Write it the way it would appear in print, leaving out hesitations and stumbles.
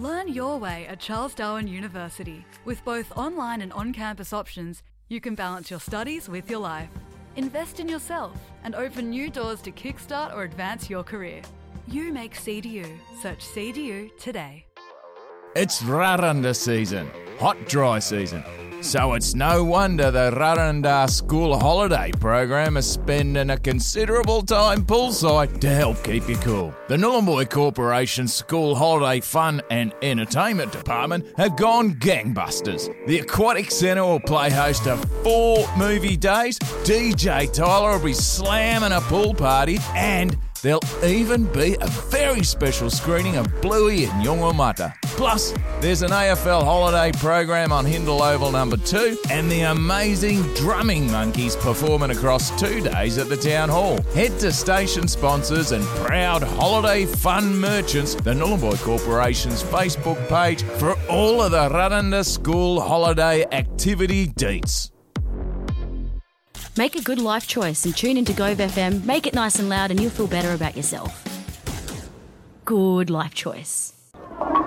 Learn your way at Charles Darwin University. With both online and on-campus options, you can balance your studies with your life. Invest in yourself and open new doors to kickstart or advance your career. You make CDU. Search CDU today. It's Rarunda season, hot dry season. So it's no wonder the Rarunda School Holiday Program is spending a considerable time poolside to help keep you cool. The Nhulunbuy Corporation School Holiday Fun and Entertainment Department have gone gangbusters. The Aquatic Centre will play host to 4 movie days, DJ Tyler will be slamming a pool party, and there'll even be a very special screening of Bluey and Yungwamata. Plus, there's an AFL holiday program on Hindle Oval number 2 and the amazing Drumming Monkeys performing across 2 days at the Town Hall. Head to station sponsors and proud holiday fun merchants, the Nhulunbuy Corporation's Facebook page, for all of the Rarunda School holiday activity deets. Make a good life choice and tune into Gove FM. Make it nice and loud and you'll feel better about yourself. Good life choice.